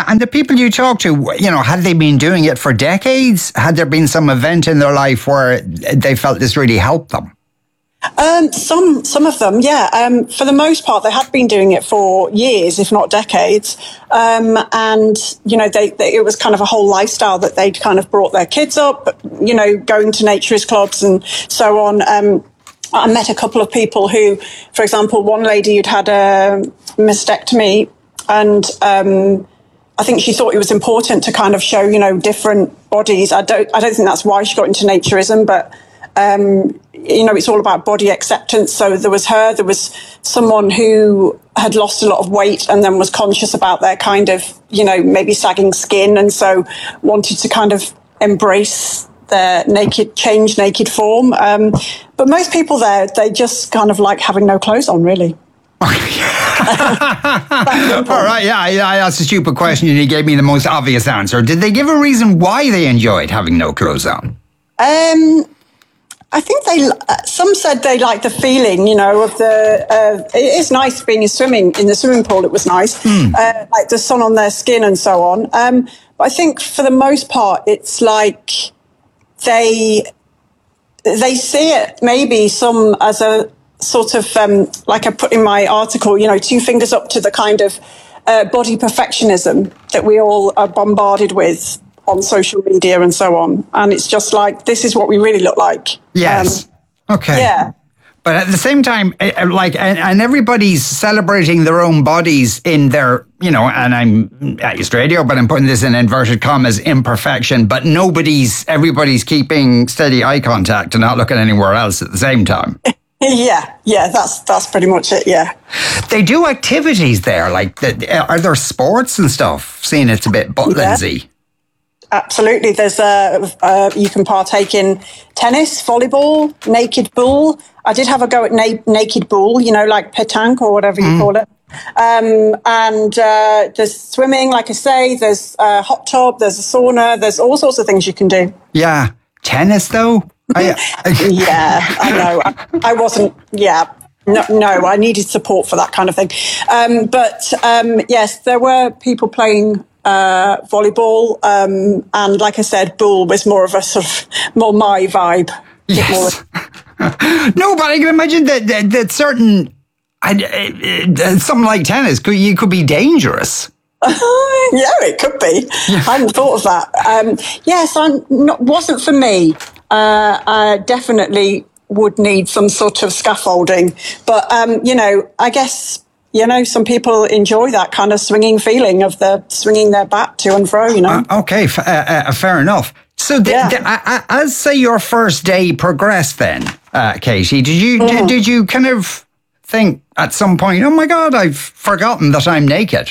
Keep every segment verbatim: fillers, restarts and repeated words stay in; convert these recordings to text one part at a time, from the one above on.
and the people you talk to, you know, had they been doing it for decades? Had there been some event in their life where they felt this really helped them? Um, some, some of them, yeah. Um, for the most part, they had been doing it for years, if not decades. Um, and, you know, they, they, it was kind of a whole lifestyle that they'd kind of brought their kids up, you know, going to naturist clubs and so on. Um, I met a couple of people who, for example, one lady who'd had a mastectomy, and, um, I think she thought it was important to kind of show, you know, different bodies. I don't, I don't think that's why she got into naturism, but, um, you know, it's all about body acceptance. So there was her, there was someone who had lost a lot of weight and then was conscious about their kind of, you know, maybe sagging skin, and so wanted to kind of embrace their naked, change naked form. Um, but most people there, they just kind of like having no clothes on, really. All right, yeah, I asked a stupid question and he gave me the most obvious answer. Did they give a reason why they enjoyed having no clothes on? Um... I think they, some said they liked the feeling, you know, of the, uh, it is nice being in swimming, in the swimming pool, it was nice, mm. uh, like the sun on their skin and so on. Um, but I think for the most part, it's like they, they see it maybe some as a sort of, um, like I put in my article, you know, two fingers up to the kind of uh, body perfectionism that we all are bombarded with on social media and so on. And it's just like, this is what we really look like. Yes. Um, okay. Yeah. But at the same time, like, and, and everybody's celebrating their own bodies in their, you know, and I'm at used radio, but I'm putting this in inverted commas, imperfection, but nobody's, everybody's keeping steady eye contact and not looking anywhere else at the same time. Yeah, yeah, that's that's pretty much it, yeah. They do activities there, like, the, are there sports and stuff? Seeing it's a bit Butlins-y. Yeah. Absolutely. There's a, uh, you can partake in tennis, volleyball, naked bull. I did have a go at na- naked bull, you know, like petanque or whatever you mm. call it. Um, and uh, there's swimming, like I say, there's a hot tub, there's a sauna, there's all sorts of things you can do. Yeah. Tennis, though? I, I, yeah, I know. I, I wasn't, yeah. No, no, I needed support for that kind of thing. Um, but um, yes, there were people playing Uh, volleyball, um, and like I said, bull was more of a sort of more my vibe. Yes. No, but I can imagine that that, that certain uh, uh, something like tennis could you could be dangerous. Yeah, it could be. Yeah. I hadn't thought of that. Um, yes, I'm not, wasn't for me. Uh, I definitely would need some sort of scaffolding, but um, you know, I guess. You know, some people enjoy that kind of swinging feeling of the swinging their bat to and fro, you know. Uh, okay, f- uh, uh, fair enough. So th- yeah. th- uh, as, say, your first day progressed then, uh, Katie, did you mm. did, did you kind of think at some point, oh, my God, I've forgotten that I'm naked?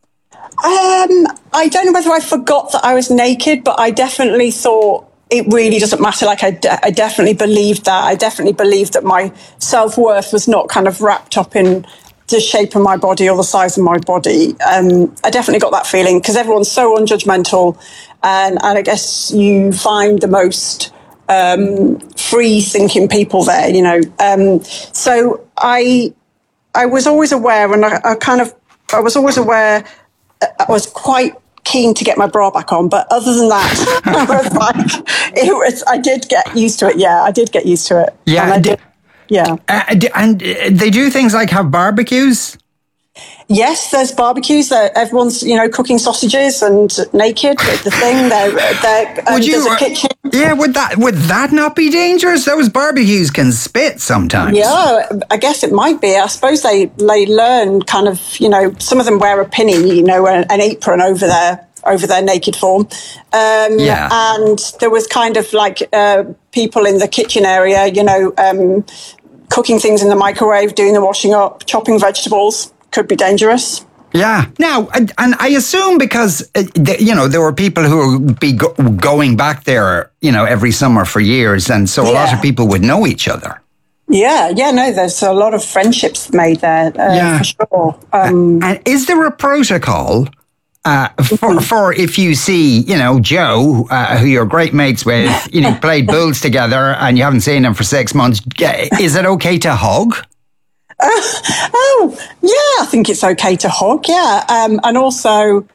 Um, I don't know whether I forgot that I was naked, but I definitely thought it really doesn't matter. Like, I, de- I definitely believed that. I definitely believed that my self-worth was not kind of wrapped up in the shape of my body or the size of my body. Um, I definitely got that feeling because everyone's so unjudgmental, and, and I guess you find the most um, free-thinking people there, you know. Um, so I I was always aware, and I, I kind of, I was always aware, I was quite keen to get my bra back on, but other than that, I was like, it was, I did get used to it, yeah, I did get used to it. Yeah, and I did. Yeah. Uh, and they do things like have barbecues? Yes, there's barbecues. They're, everyone's, you know, cooking sausages and naked. The thing, they're, they're, um, would you, there's a kitchen. Yeah, would that would that not be dangerous? Those barbecues can spit sometimes. Yeah, I guess it might be. I suppose they, they learn kind of, you know, some of them wear a pinny, you know, an apron over their over their naked form. Um, yeah. And there was kind of like uh, people in the kitchen area, you know, um, cooking things in the microwave, doing the washing up, chopping vegetables. Could be dangerous. Yeah. Now, and I assume because, you know, there were people who would be go- going back there, you know, every summer for years. And so a yeah. lot of people would know each other. Yeah. Yeah. No, there's a lot of friendships made there, uh, yeah. for sure. Um, and is there a protocol Uh, for, for if you see, you know, Joe, uh, who you're great mates with, you know, played Bulls together and you haven't seen him for six months, is it okay to hug? Uh, oh, yeah, I think it's okay to hug, yeah. Um, and also,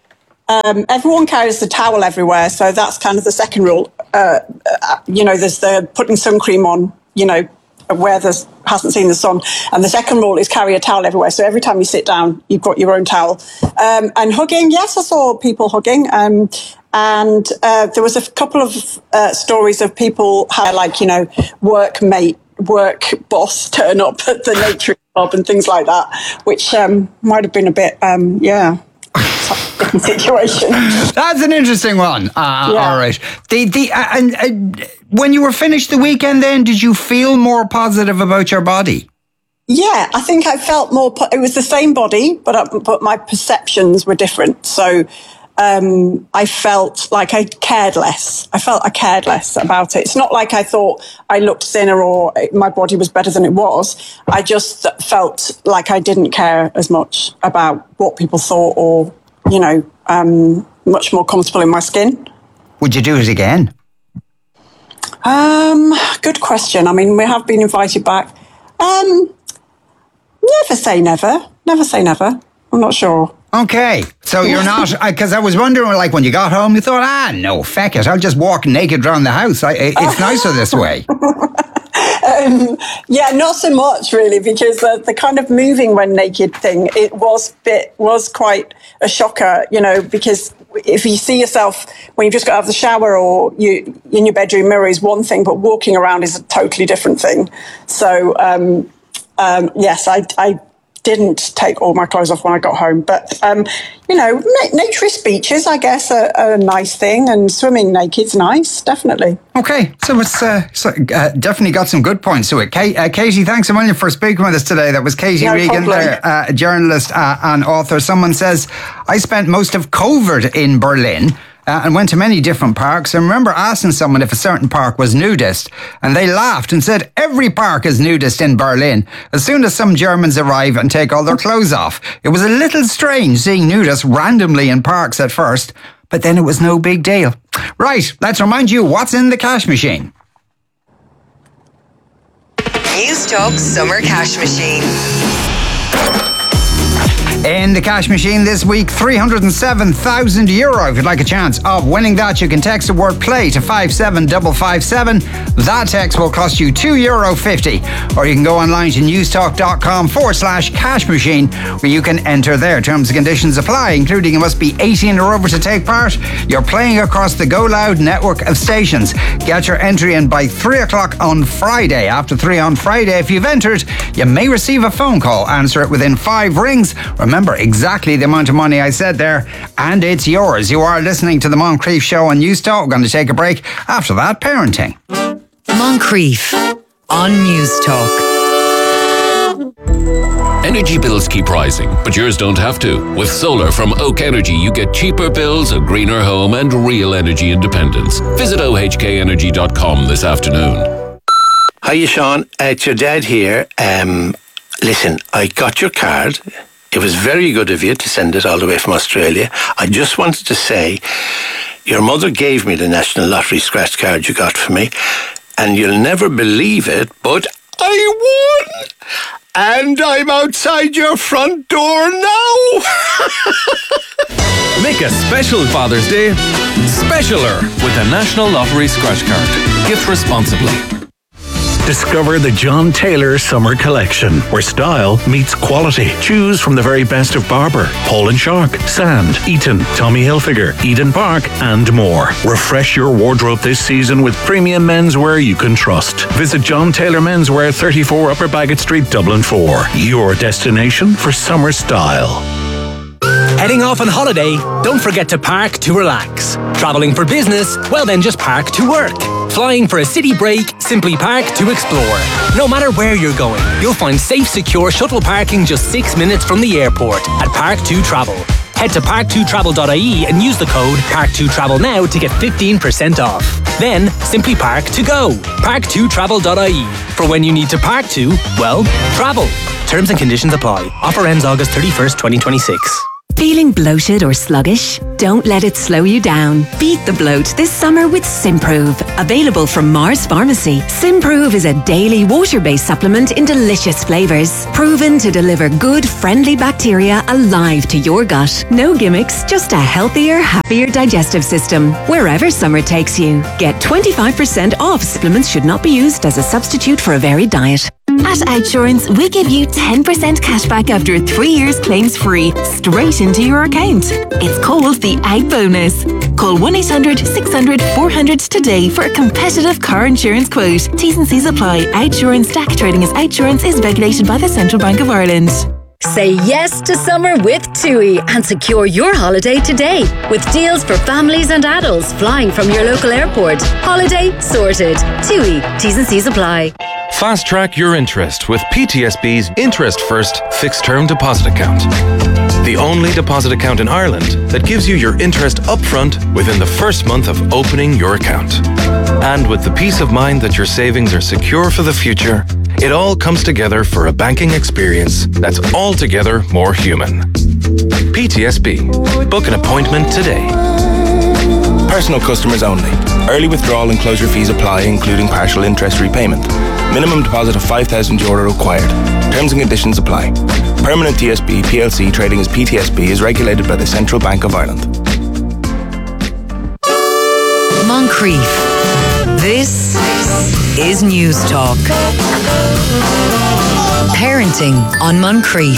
Um, everyone carries the towel everywhere, so that's kind of the second rule. Uh, uh, you know, there's the putting sun cream on, you know, where there's hasn't seen the sun. And the second rule is carry a towel everywhere. So every time you sit down, you've got your own towel. Um, and hugging, yes, I saw people hugging. Um, and uh, there was a couple of uh, stories of people had, like, you know, workmate, work boss turn up at the nature club and things like that, which um, might have been a bit, um, yeah. different situation. That's an interesting one. Uh, yeah. All right. The the uh, and uh, when you were finished the weekend, then did you feel more positive about your body? Yeah, I think I felt more. Po- it was the same body, but uh, but my perceptions were different. So um, I felt like I cared less. I felt I cared less about it. It's not like I thought I looked thinner or my body was better than it was. I just felt like I didn't care as much about what people thought, or, you know, um, much more comfortable in my skin. Would you do it again? Um, good question. I mean, we have been invited back. Um, never say never. Never say never. I'm not sure. Okay, so you're not, because I, I was wondering, like, when you got home, you thought, ah, no, feck it, I'll just walk naked around the house. I, it's nicer this way. um, yeah, not so much, really, because the, the kind of moving when naked thing, it was bit was quite a shocker, you know, because if you see yourself when you've just got out of the shower or you in your bedroom mirror is one thing, but walking around is a totally different thing. So, um, um, yes, I, I didn't take all my clothes off when I got home. But, um, you know, na- naturist beaches, I guess, are, are a nice thing. And swimming naked's nice, definitely. Okay, so it's uh, so, uh, definitely got some good points to it. Kate, uh, Katie, thanks a million for speaking with us today. That was Katie No Regan, problem. uh, a journalist uh, and author. Someone says, I spent most of COVID in Berlin. Uh, and went to many different parks. I remember asking someone if a certain park was nudist, and they laughed and said, every park is nudist in Berlin, as soon as some Germans arrive and take all their clothes off. It was a little strange seeing nudists randomly in parks at first, but then it was no big deal. Right, let's remind you what's in the cash machine. Newstalk Summer Cash Machine. In the cash machine this week, three hundred seven thousand euro. If you'd like a chance of winning that, you can text the word play to five seven five five seven. That text will cost you two euro fifty. Or you can go online to newstalk.com forward slash cash machine, where you can enter there. Terms and conditions apply, including you must be eighteen or over to take part. You're playing across the Go Loud network of stations. Get your entry in by three o'clock on Friday. After three on Friday, if you've entered, you may receive a phone call. Answer it within five rings. Remember exactly the amount of money I said there, and it's yours. You are listening to the Moncrief Show on Newstalk. We're going to take a break. After that, parenting. Moncrief on Newstalk. Energy bills keep rising, but yours don't have to. With solar from Oak Energy, you get cheaper bills, a greener home, and real energy independence. Visit O H K energy dot com this afternoon. Hiya, Sean. Uh, it's your dad here. Um, listen, I got your card. It was very good of you to send it all the way from Australia. I just wanted to say, your mother gave me the National Lottery scratch card you got for me, and you'll never believe it, but I won! And I'm outside your front door now! Make a special Father's Day specialer with the National Lottery scratch card. Gift responsibly. Discover the John Taylor Summer Collection, where style meets quality. Choose from the very best of Barber, Paul and Shark, Sand, Eton, Tommy Hilfiger, Eden Park, and more. Refresh your wardrobe this season with premium menswear you can trust. Visit John Taylor Menswear, thirty-four Upper Bagot Street, Dublin four. Your destination for summer style. Heading off on holiday? Don't forget to park to relax. Travelling for business? Well then just park to work. Flying for a city break? Simply park to explore. No matter where you're going, you'll find safe, secure shuttle parking just six minutes from the airport at Park two Travel. Head to park two travel dot I E and use the code park two travel now to get fifteen percent off. Then simply park to go. park two travel dot I E. For when you need to park to, well, travel. Terms and conditions apply. Offer ends August thirty-first, twenty twenty-six. Feeling bloated or sluggish? Don't let it slow you down. Beat the bloat this summer with Simprove. Available from Mars Pharmacy. Simprove is a daily water-based supplement in delicious flavours. Proven to deliver good, friendly bacteria alive to your gut. No gimmicks, just a healthier, happier digestive system. Wherever summer takes you. Get twenty-five percent off. Supplements should not be used as a substitute for a varied diet. At Outsurance, we give you ten percent cashback after three years claims free, straight into your account. It's called the Out Bonus. Call one eight hundred six hundred four hundred today for a competitive car insurance quote. T's and C's apply. Outsurance D A C trading as Outsurance is regulated by the Central Bank of Ireland. Say yes to summer with TUI and secure your holiday today with deals for families and adults flying from your local airport. Holiday sorted. TUI. T's and C's apply. Fast track your interest with P T S B's Interest First Fixed Term Deposit Account. The only deposit account in Ireland that gives you your interest upfront within the first month of opening your account. And with the peace of mind that your savings are secure for the future, it all comes together for a banking experience that's altogether more human. P T S B. Book an appointment today. Personal customers only. Early withdrawal and closure fees apply, including partial interest repayment. Minimum deposit of five thousand euro required. Terms and conditions apply. Permanent T S B P L C trading as P T S B is regulated by the Central Bank of Ireland. Moncrief. This is News Talk. Parenting on Moncrief.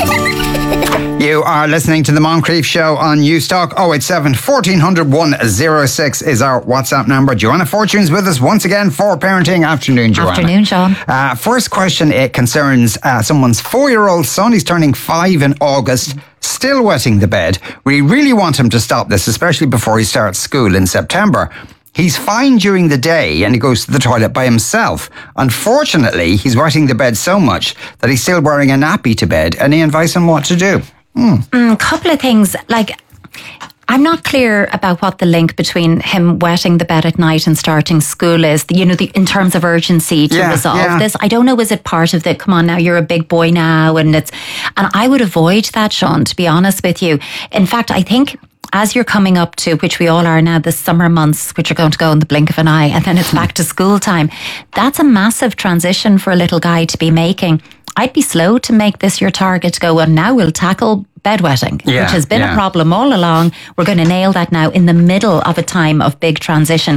You are listening to the Moncrief Show on Newstalk. oh eight seven, fourteen hundred, one oh six is our WhatsApp number. Joanna Fortune's with us once again for Parenting. Afternoon, Joanna. Afternoon, Sean. Uh, first question, it concerns uh, someone's four-year-old son. He's turning five in August, still wetting the bed. We really want him to stop this, especially before he starts school in September. He's fine during the day and he goes to the toilet by himself. Unfortunately, he's wetting the bed so much that he's still wearing a nappy to bed. Any advice on what to do? A mm, couple of things. Like, I'm not clear about what the link between him wetting the bed at night and starting school is, you know, the, in terms of urgency to yeah, resolve yeah. this. I don't know, is it part of the, come on now, you're a big boy now, and it's, and I would avoid that, Sean, to be honest with you. In fact, I think as you're coming up to, which we all are now, the summer months, which are going to go in the blink of an eye, and then it's back to school time, that's a massive transition for a little guy to be making. I'd be slow to make this your target to go, well, now we'll tackle bedwetting, yeah, which has been yeah. a problem all along. We're going to nail that now in the middle of a time of big transition.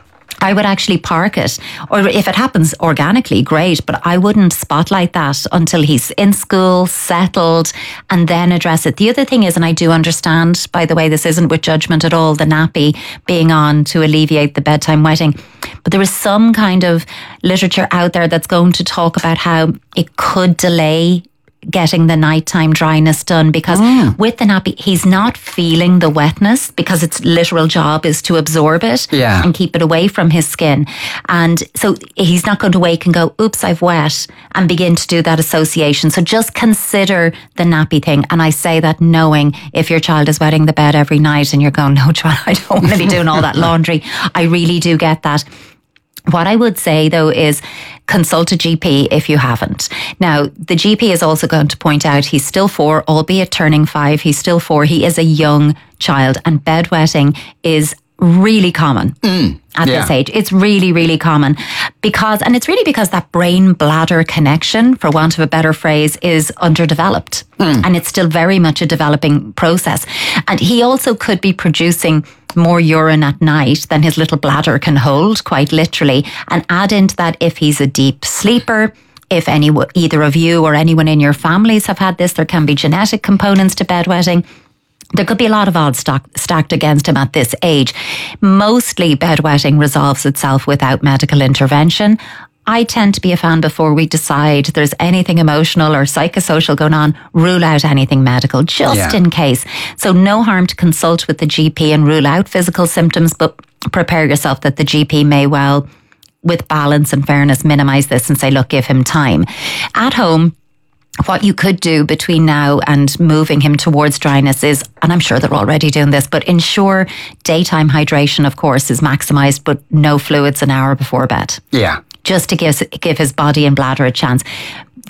I would actually park it, or if it happens organically, great, but I wouldn't spotlight that until he's in school, settled, and then address it. The other thing is, and I do understand, by the way, this isn't with judgment at all, the nappy being on to alleviate the bedtime wetting, but there is some kind of literature out there that's going to talk about how it could delay getting the nighttime dryness done, because mm. with the nappy, he's not feeling the wetness because its literal job is to absorb it yeah. and keep it away from his skin. And so he's not going to wake and go, oops, I've wet, and begin to do that association. So just consider the nappy thing. And I say that knowing if your child is wetting the bed every night and you're going, no, Joanna, I don't want to be doing all that laundry. I really do get that. What I would say, though, is consult a G P if you haven't. Now, the G P is also going to point out he's still four, albeit turning five. He's still four. He is a young child, and bedwetting is really common mm, at yeah. this age. It's really, really common because, and it's really because that brain bladder connection, for want of a better phrase, is underdeveloped. Mm. And it's still very much a developing process. And he also could be producing more urine at night than his little bladder can hold, quite literally. And add into that, if he's a deep sleeper, if any, either of you or anyone in your families have had this, there can be genetic components to bedwetting. There could be a lot of odds stock, stacked against him at this age. Mostly bedwetting resolves itself without medical intervention. I tend to be a fan, before we decide there's anything emotional or psychosocial going on, rule out anything medical, just yeah. in case. So no harm to consult with the G P and rule out physical symptoms, but prepare yourself that the G P may well, with balance and fairness, minimise this and say, look, give him time. At home, what you could do between now and moving him towards dryness is, and I'm sure they're already doing this, but ensure daytime hydration, of course, is maximised, but no fluids an hour before bed. Yeah. Just to give, give his body and bladder a chance.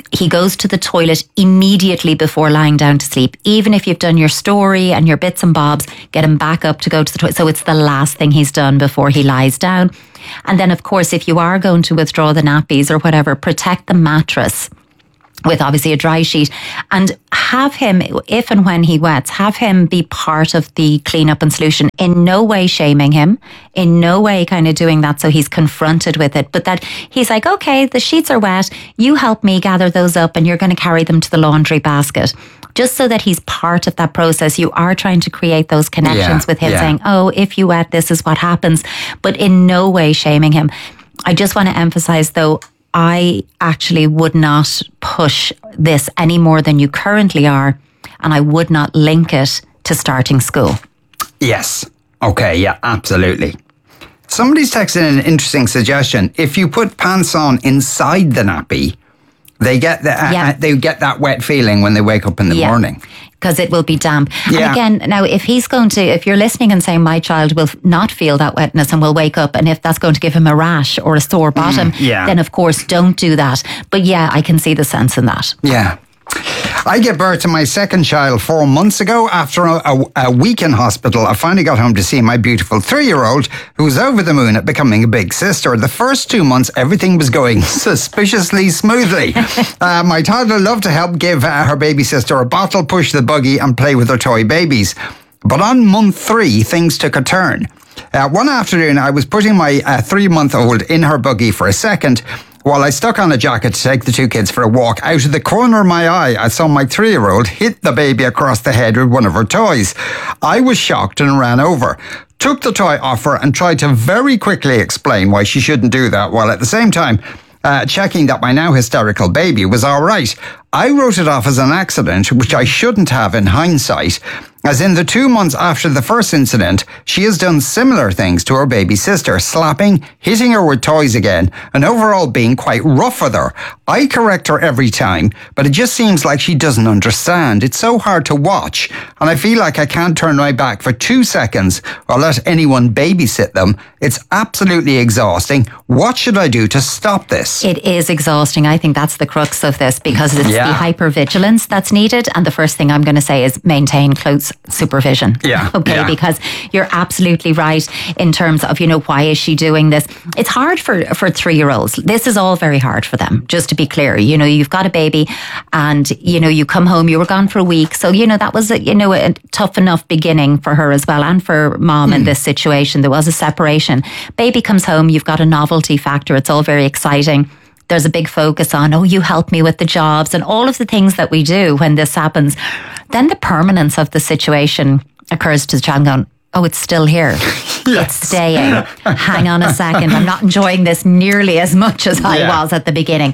he goes to the toilet immediately before lying down to sleep. Even if you've done your story and your bits and bobs, get him back up to go to the toilet. So it's the last thing he's done before he lies down. And then, of course, if you are going to withdraw the nappies or whatever, protect the mattress with obviously a dry sheet, and have him, if and when he wets, have him be part of the cleanup and solution. In no way shaming him, in no way kind of doing that so he's confronted with it, but that he's like, okay, the sheets are wet, you help me gather those up and you're going to carry them to the laundry basket. Just so that he's part of that process. You are trying to create those connections Yeah, with him, yeah. saying, oh, if you wet, this is what happens, but in no way shaming him. I just want to emphasize though, I actually would not push this any more than you currently are, and I would not link it to starting school. Yes. Okay, yeah, absolutely. Somebody's texted in an interesting suggestion. If you put pants on inside the nappy, they get the, uh, Yeah. uh, they get that wet feeling when they wake up in the Yeah. morning. Because it will be damp. Yeah. And again, now if he's going to, if you're listening and saying my child will not feel that wetness and will wake up, and if that's going to give him a rash or a sore bottom, yeah. then of course don't do that. But yeah, I can see the sense in that. Yeah. I gave birth to my second child four months ago. After a, a, a week in hospital, I finally got home to see my beautiful three-year-old who was over the moon at becoming a big sister. The first two months, everything was going suspiciously smoothly. uh, my toddler loved to help give uh, her baby sister a bottle, push the buggy and play with her toy babies. But on month three, things took a turn. Uh, one afternoon, I was putting my uh, three-month-old in her buggy for a second while I stuck on a jacket to take the two kids for a walk. Out of the corner of my eye, I saw my three-year-old hit the baby across the head with one of her toys. I was shocked and ran over, took the toy off her and tried to very quickly explain why she shouldn't do that, while at the same time uh, checking that my now hysterical baby was all right. I wrote it off as an accident, which I shouldn't have in hindsight, as in the two months after the first incident, she has done similar things to her baby sister, slapping, hitting her with toys again, and overall being quite rough with her. I correct her every time, but it just seems like she doesn't understand. It's so hard to watch, and I feel like I can't turn my back for two seconds or let anyone babysit them. It's absolutely exhausting. What should I do to stop this? It is exhausting. I think that's the crux of this, because it's Yeah. the hypervigilance that's needed. And the first thing I'm going to say is maintain close supervision. Yeah. Okay. Yeah. Because you're absolutely right in terms of, you know, why is she doing this? It's hard for, for three-year-olds. This is all very hard for them, just to be clear. You know, you've got a baby and, you know, you come home, you were gone for a week. So, you know, that was, a, you know, a tough enough beginning for her as well, and for mom in this situation. There was a separation. Baby comes home, you've got a novelty factor. It's all very exciting. There's a big focus on, oh, you help me with the jobs and all of the things that we do when this happens. Then the permanence of the situation occurs to the child going, oh, it's still here. Yes. It's staying. Hang on a second. I'm not enjoying this nearly as much as I Yeah. was at the beginning.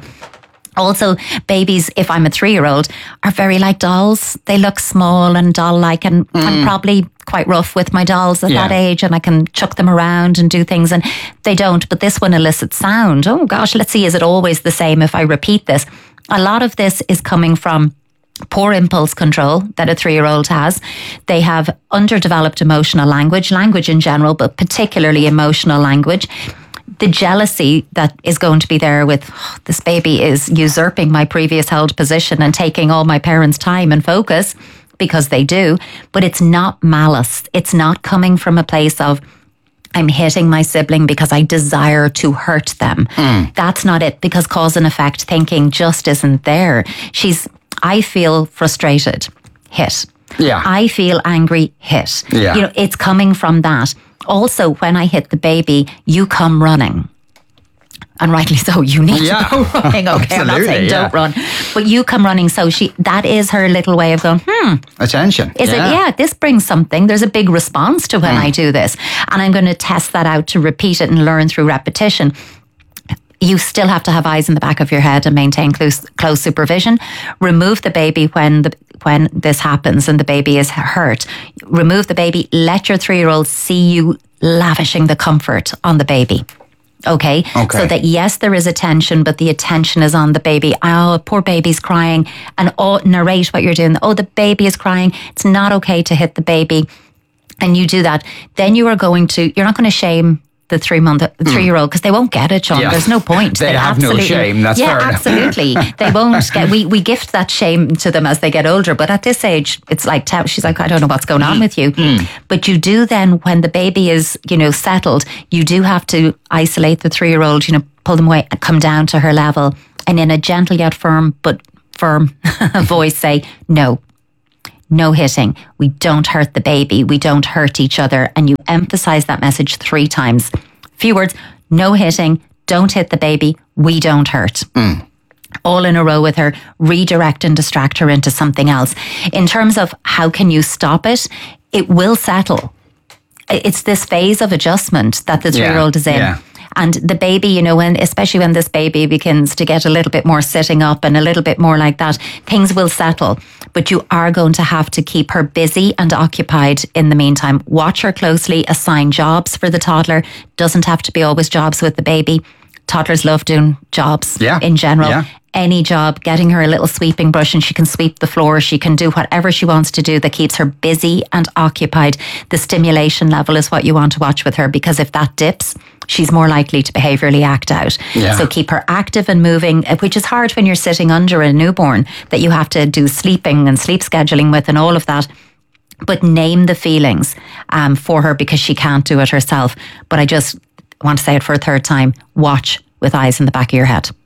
Also, babies, if I'm a three-year-old, are very like dolls. They look small and doll-like, and I'm probably quite rough with my dolls at Yeah. that age, and I can chuck them around and do things, and they don't. But this one elicits sound. Oh gosh, let's see, is it always the same if I repeat this? A lot of this is coming from poor impulse control that a three-year-old has. They have underdeveloped emotional language, language in general, but particularly emotional language. The jealousy that is going to be there with, oh, this baby is usurping my previous held position and taking all my parents' time and focus, because they do. But it's not malice. It's not coming from a place of, I'm hitting my sibling because I desire to hurt them. Mm. That's not it, because cause and effect thinking just isn't there. She's, I feel frustrated, hit. Yeah. I feel angry, hit. Yeah. You know, it's coming from that. Also, when I hit the baby, you come running. And rightly so, you need Yeah. to go running. Okay, I'm not Absolutely, saying yeah. don't run, but you come running. So she, that is her little way of going, hmm, Attention. is it, yeah, this brings something. There's a big response to when I do this. And I'm going to test that out to repeat it and learn through repetition. You still have to have eyes in the back of your head and maintain close, close supervision. Remove the baby when the when this happens and the baby is hurt. Remove the baby. Let your three-year-old see you lavishing the comfort on the baby. Okay? Okay. So that, yes, there is attention, but the attention is on the baby. Oh, poor baby's crying. And oh, narrate what you're doing. Oh, the baby is crying. It's not okay to hit the baby. And you do that. Then you are going to, you're not going to shame the three month, three year old, because they won't get it, Sean. Yeah. There's no point. They, they have no shame. That's yeah, fair. absolutely. They won't get. We we gift that shame to them as they get older. But at this age, it's like she's like, I don't know what's going on with you. Mm. But you do then, when the baby is, you know, settled, you do have to isolate the three year old. You know, pull them away and come down to her level, and in a gentle yet firm but firm voice say no. No hitting. We don't hurt the baby. We don't hurt each other. And you emphasize that message three times. Few words. No hitting. Don't hit the baby. We don't hurt. Mm. All in a row with her. Redirect and distract her into something else. In terms of how can you stop it, it will settle. It's this phase of adjustment that the three-year-old is in. Yeah. And the baby, you know, when especially when this baby begins to get a little bit more sitting up and a little bit more like that, things will settle. But you are going to have to keep her busy and occupied in the meantime. Watch her closely, assign jobs for the toddler. Doesn't have to be always jobs with the baby. Toddlers love doing jobs yeah. in general. Yeah. Any job, getting her a little sweeping brush and she can sweep the floor. She can do whatever she wants to do that keeps her busy and occupied. The stimulation level is what you want to watch with her, because if that dips, she's more likely to behaviourally act out. Yeah. So keep her active and moving, which is hard when you're sitting under a newborn that you have to do sleeping and sleep scheduling with and all of that. But name the feelings um, for her, because she can't do it herself. But I just want to say it for a third time. Watch with eyes in the back of your head.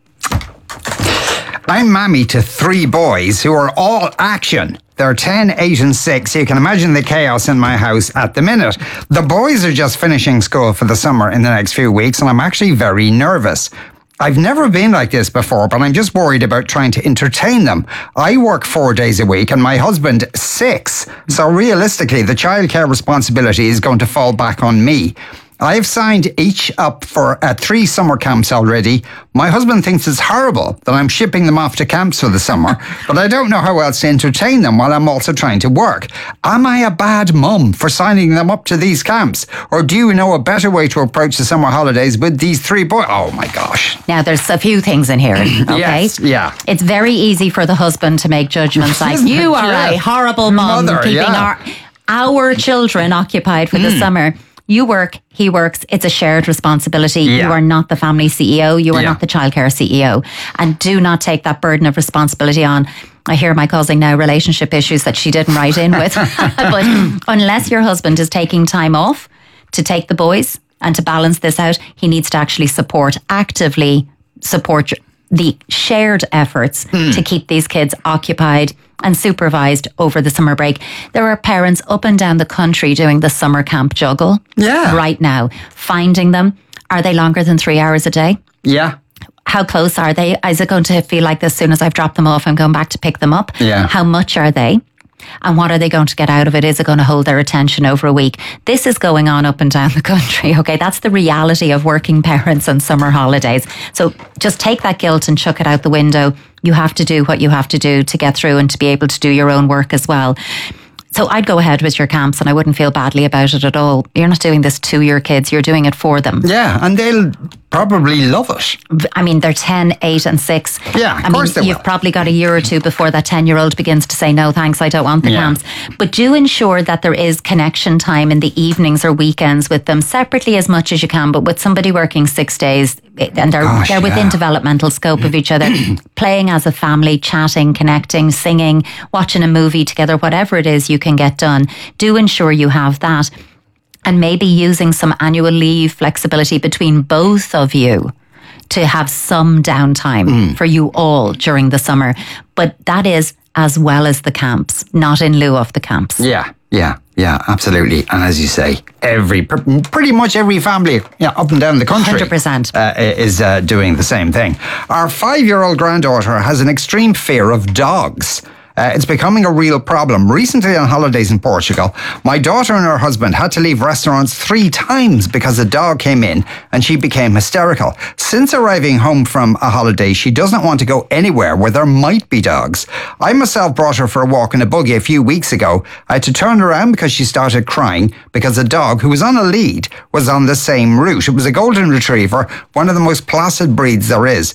I'm mammy to three boys who are all action. They're ten, eight and six. You can imagine the chaos in my house at the minute. The boys are just finishing school for the summer in the next few weeks, and I'm actually very nervous. I've never been like this before, but I'm just worried about trying to entertain them. I work four days a week and my husband six. So realistically, the childcare responsibility is going to fall back on me. I've signed each up for uh, three summer camps already. My husband thinks it's horrible that I'm shipping them off to camps for the summer, but I don't know how else to entertain them while I'm also trying to work. Am I a bad mum for signing them up to these camps? Or do you know a better way to approach the summer holidays with these three boys? Oh my gosh. Now there's a few things in here, okay? Yes, yeah. It's very easy for the husband to make judgments like, Isn't you it? are Yeah. a horrible mum Mother, keeping yeah. our, our children occupied for the summer. You work, he works. It's a shared responsibility. Yeah. You are not the family C E O. You are Yeah. not the childcare C E O. And do not take that burden of responsibility on. I hear my causing now relationship issues that she didn't write in with. But unless your husband is taking time off to take the boys and to balance this out, he needs to actually support, actively support the shared efforts mm. to keep these kids occupied and supervised over the summer break. There are parents up and down the country doing the summer camp juggle yeah. right now. Finding them. Are they longer than three hours a day? Yeah. How close are they? Is it going to feel like this as soon as I've dropped them off, I'm going back to pick them up? Yeah. How much are they? And what are they going to get out of it? Is it going to hold their attention over a week? This is going on up and down the country, okay? That's the reality of working parents on summer holidays. So just take that guilt and chuck it out the window. You have to do what you have to do to get through and to be able to do your own work as well. So I'd go ahead with your camps and I wouldn't feel badly about it at all. You're not doing this to your kids, you're doing it for them. Yeah, and they'll probably love it. I mean, they're ten, eight and six. Yeah, of I course mean, they you've will. probably got a year or two before that ten-year-old begins to say, no, thanks, I don't want the Yeah. camps. But do ensure that there is connection time in the evenings or weekends with them separately as much as you can, but with somebody working six days and they're, Gosh, they're within yeah. developmental scope of each other, playing as a family, chatting, connecting, singing, watching a movie together, whatever it is you can get done. Do ensure you have that. And maybe using some annual leave flexibility between both of you to have some downtime mm. for you all during the summer. But that is as well as the camps, not in lieu of the camps. Yeah, yeah, yeah, absolutely. And as you say, every pretty much every family yeah, up and down the country one hundred percent. Uh, is uh, doing the same thing. Our five-year-old granddaughter has an extreme fear of dogs. Uh, it's becoming a real problem. Recently on holidays in Portugal, my daughter and her husband had to leave restaurants three times because a dog came in and she became hysterical. Since arriving home from a holiday, she doesn't want to go anywhere where there might be dogs. I myself brought her for a walk in a buggy a few weeks ago. I had to turn around because she started crying because a dog who was on a lead was on the same route. It was a golden retriever, one of the most placid breeds there is.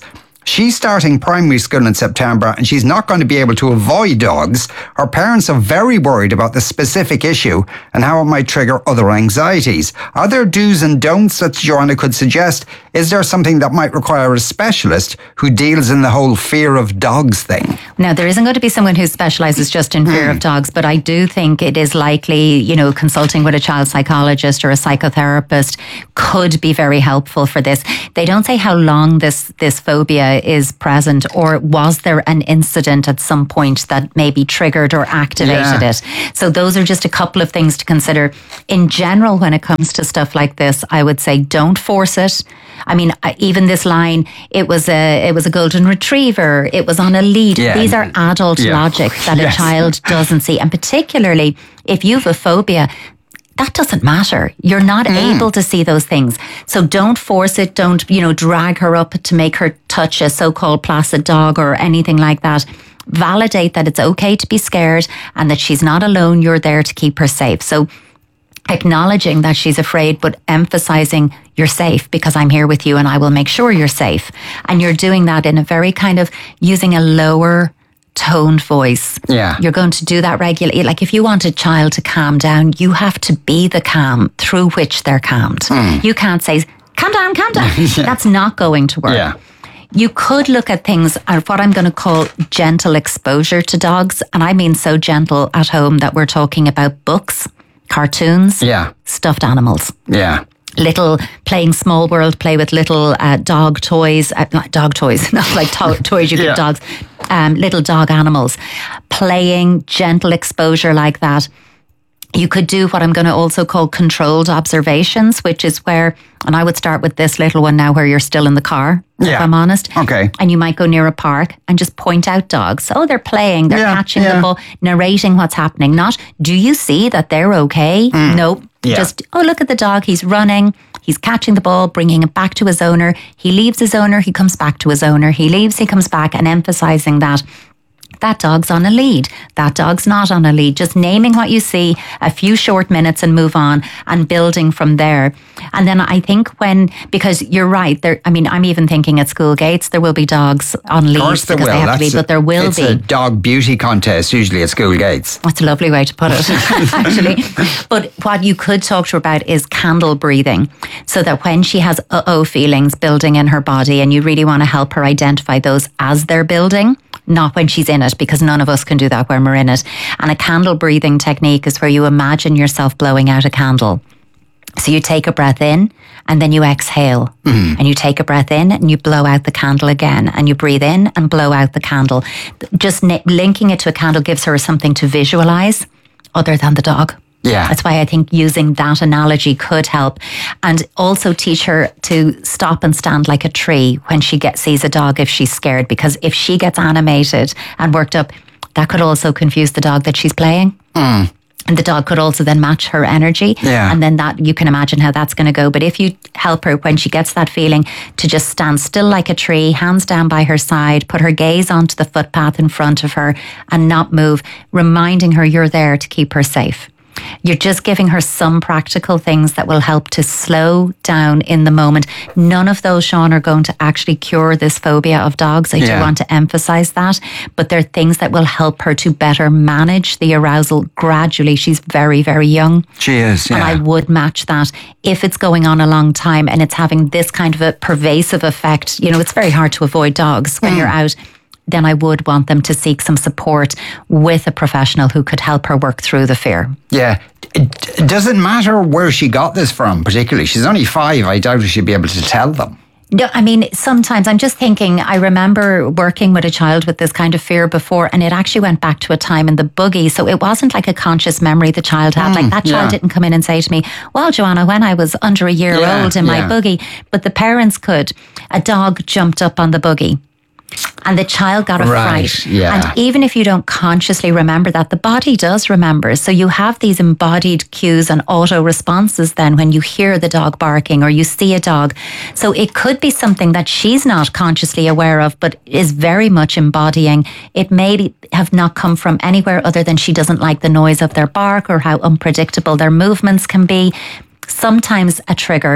She's starting primary school in September and she's not going to be able to avoid dogs. Her parents are very worried about the specific issue and how it might trigger other anxieties. Are there do's and don'ts that Joanna could suggest? Is there something that might require a specialist who deals in the whole fear of dogs thing? Now, there isn't going to be someone who specialises just in fear mm. of dogs, but I do think it is likely, you know, consulting with a child psychologist or a psychotherapist could be very helpful for this. They don't say how long this, this phobia is present, or was there an incident at some point that maybe triggered or activated yeah. it. So those are just a couple of things to consider. In general, when it comes to stuff like this, I would say don't force it. I mean, even this line, it was a it was a golden retriever, it was on a lead. Yeah. These are adult yeah. logic that yes. a child doesn't see. And particularly if you have a phobia, that doesn't matter. You're not mm. able to see those things. So don't force it. Don't, you know, drag her up to make her touch a so-called placid dog or anything like that. Validate that it's okay to be scared and that she's not alone. You're there to keep her safe. So acknowledging that she's afraid, but emphasizing you're safe because I'm here with you and I will make sure you're safe. And you're doing that in a very kind of using a lower toned voice. Yeah. You're going to do that regularly. Like if you want a child to calm down, you have to be the calm through which they're calmed. Mm. You can't say, calm down, calm down. yeah. That's not going to work. Yeah. You could look at things at what I'm going to call gentle exposure to dogs. And I mean so gentle at home that we're talking about books, cartoons, yeah. stuffed animals. Yeah. Little playing small world play with little uh, dog toys, uh, not dog toys, not like to- toys you give yeah. dogs, um, little dog animals. Playing, gentle exposure like that. You could do what I'm going to also call controlled observations, which is where, and I would start with this little one now where you're still in the car, yeah. if I'm honest. Okay. And you might go near a park and just point out dogs. Oh, they're playing, they're yeah, catching yeah. the ball, narrating what's happening. Not, do you see that they're okay? Mm. Nope. Yeah. Just, oh, look at the dog, he's running, he's catching the ball, bringing it back to his owner. He leaves his owner, he comes back to his owner. He leaves, he comes back, and emphasizing that. That dog's on a lead. That dog's not on a lead. Just naming what you see, a few short minutes and move on, and building from there. And then I think when, because you're right, there. I mean, I'm even thinking at school gates, there will be dogs on leads of course there because will. they have That's to lead, a, but there will it's be. It's a dog beauty contest usually at school gates. That's a lovely way to put it, actually. But what you could talk to her about is candle breathing, so that when she has uh-oh feelings building in her body, and you really want to help her identify those as they're building, not when she's in it, because none of us can do that when we're in it. And a candle breathing technique is where you imagine yourself blowing out a candle. So you take a breath in and then you exhale. Mm. And you take a breath in and you blow out the candle again. And you breathe in and blow out the candle. Just n- linking it to a candle gives her something to visualize other than the dog. Yeah. That's why I think using that analogy could help. And also teach her to stop and stand like a tree when she gets, sees a dog if she's scared. Because if she gets animated and worked up, that could also confuse the dog that she's playing. Mm. And the dog could also then match her energy. Yeah. And then that, you can imagine how that's going to go. But if you help her when she gets that feeling to just stand still like a tree, hands down by her side, put her gaze onto the footpath in front of her and not move, reminding her you're there to keep her safe. You're just giving her some practical things that will help to slow down in the moment. None of those, Sean, are going to actually cure this phobia of dogs. I yeah. do want to emphasize that. But they're things that will help her to better manage the arousal gradually. She's very, very young. She is, yeah. And I would match that if it's going on a long time and it's having this kind of a pervasive effect. You know, it's very hard to avoid dogs when mm. you're out. Then I would want them to seek some support with a professional who could help her work through the fear. Yeah. It doesn't matter where she got this from, particularly. She's only five. I doubt she'd be able to tell them. No, I mean, sometimes I'm just thinking, I remember working with a child with this kind of fear before, and it actually went back to a time in the buggy. So it wasn't like a conscious memory the child had. Mm, like that child yeah. didn't come in and say to me, well, Joanna, when I was under a year yeah, old in yeah. my buggy, but the parents could. A dog jumped up on the buggy. And the child got a right, fright. Yeah. And even if you don't consciously remember that, the body does remember. So you have these embodied cues and auto responses then when you hear the dog barking or you see a dog. So it could be something that she's not consciously aware of, but is very much embodying. It may have not come from anywhere other than she doesn't like the noise of their bark or how unpredictable their movements can be. Sometimes a trigger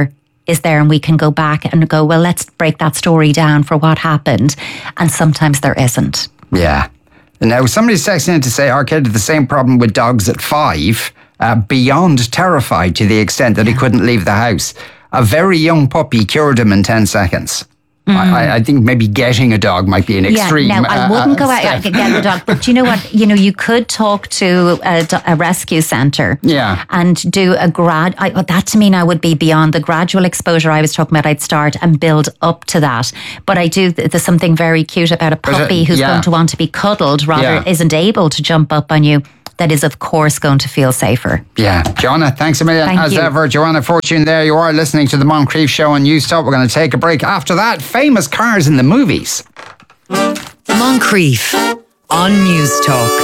is there, and we can go back and go, well, let's break that story down for what happened. And sometimes there isn't. Yeah. Now, somebody's texting in to say our kid had the same problem with dogs at five, uh, beyond terrified to the extent that he couldn't leave the house. A very young puppy cured him in ten seconds. Mm. I, I think maybe getting a dog might be an extreme. Yeah, no, I wouldn't uh, go out and get a dog. But you know what? You know, you could talk to a, a rescue centre. Yeah. And do a grad. I, that to me now would be beyond the gradual exposure I was talking about. I'd start and build up to that. But I do. There's something very cute about a puppy who's yeah. going to want to be cuddled rather yeah. isn't able to jump up on you. That is, of course, going to feel safer. Yeah. Joanna, thanks a million. Thank As you. ever, Joanna Fortune there. You are listening to the Moncrief Show on Newstop. We're going to take a break. After that, famous cars in the movies. Moncrief on Newstalk.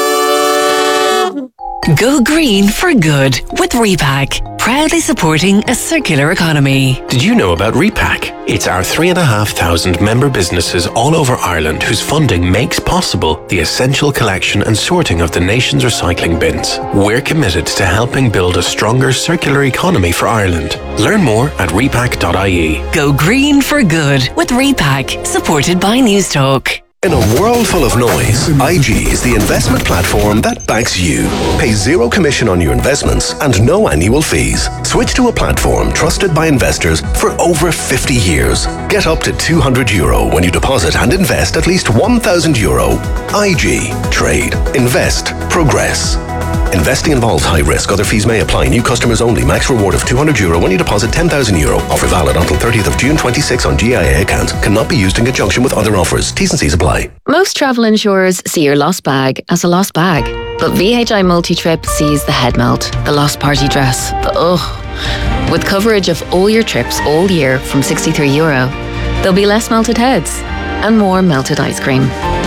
Go green for good with Repack, proudly supporting a circular economy. Did you know about Repack? It's our three and a half thousand member businesses all over Ireland whose funding makes possible the essential collection and sorting of the nation's recycling bins. We're committed to helping build a stronger circular economy for Ireland. Learn more at repack dot I E. Go green for good with Repack, supported by Newstalk. In a world full of noise, I G is the investment platform that backs you. Pay zero commission on your investments and no annual fees. Switch to a platform trusted by investors for over fifty years. Get up to two hundred euro when you deposit and invest at least one thousand euro. I G. Trade. Invest. Progress. Investing involves high risk. Other fees may apply. New customers only. Max reward of two hundred euro when you deposit ten thousand euro. Offer valid until thirtieth of June twenty-six on G I A account. Cannot be used in conjunction with other offers. T's and C's apply. Most travel insurers see your lost bag as a lost bag. But V H I Multi-Trip sees the head melt, the lost party dress, the ugh. With coverage of all your trips all year from sixty-three euro, there'll be less melted heads and more melted ice cream.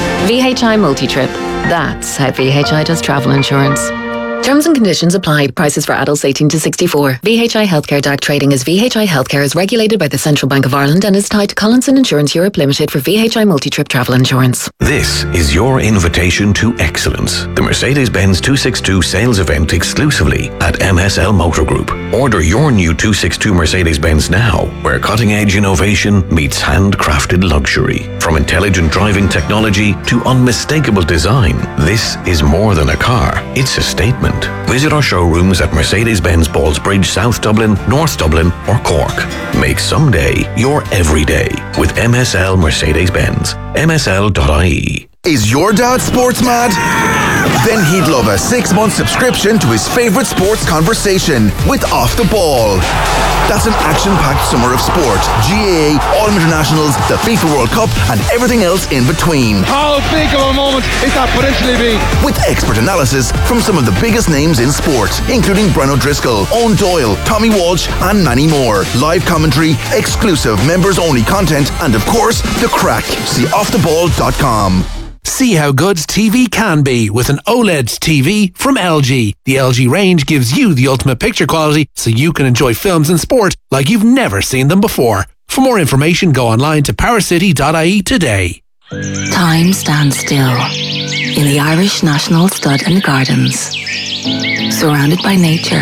V H I Multi-Trip. That's how V H I does travel insurance. Terms and conditions apply. Prices for adults eighteen to sixty-four. V H I Healthcare D A C trading as V H I Healthcare is regulated by the Central Bank of Ireland and is tied to Collinson Insurance Europe Limited for V H I Multi-Trip travel insurance. This is your invitation to excellence. The Mercedes-Benz two sixty-two sales event exclusively at M S L Motor Group. Order your new two sixty-two Mercedes-Benz now, where cutting-edge innovation meets handcrafted luxury. From intelligent driving technology to unmistakable design, this is more than a car. It's a statement. Visit our showrooms at Mercedes-Benz Ballsbridge, South Dublin, North Dublin or Cork. Make someday your everyday with M S L Mercedes-Benz. M S L dot I E. Is your dad sports mad? Then he'd love a six-month subscription to his favourite sports conversation with Off the Ball. That's an action-packed summer of sport. G A A, Autumn Internationals, the FIFA World Cup and everything else in between. How big of a moment is that potentially be? With expert analysis from some of the biggest names in sport, including Brennan O'Driscoll, Owen Doyle, Tommy Walsh and many more. Live commentary, exclusive members-only content and of course, the crack. See off the ball dot com. See how good T V can be with an OLED T V from L G. The L G range gives you the ultimate picture quality so you can enjoy films and sport like you've never seen them before. For more information, go online to power city dot I E today. Time stands still in the Irish National Stud and Gardens, surrounded by nature,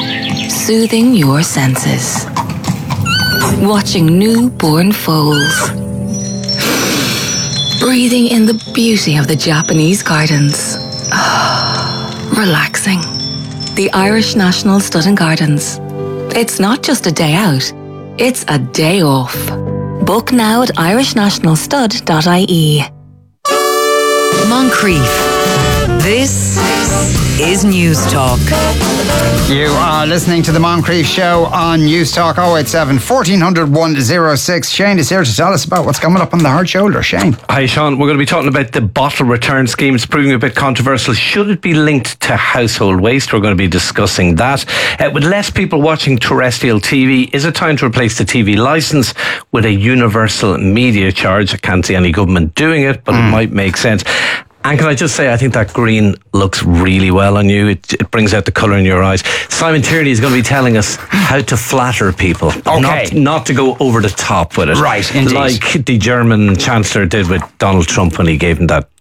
soothing your senses, watching newborn foals, breathing in the beauty of the Japanese gardens. Relaxing. The Irish National Stud and Gardens. It's not just a day out, it's a day off. Book now at irish national stud dot I E. Moncrief. This is Newstalk. You are listening to the Moncrief Show on Newstalk. oh eight seven, fourteen hundred, one oh six. Shane is here to tell us about what's coming up on the hard shoulder. Shane. Hi Sean, we're going to be talking about the bottle return scheme. It's proving a bit controversial. Should it be linked to household waste? We're going to be discussing that. Uh, with less people watching terrestrial T V, is it time to replace the T V licence with a universal media charge? I can't see any government doing it, but mm. it might make sense. And can I just say, I think that green looks really well on you. It, it brings out the colour in your eyes. Simon Tierney is going to be telling us how to flatter people. Okay. Not, not to go over the top with it. Right, indeed. Like the German Chancellor did with Donald Trump when he gave him that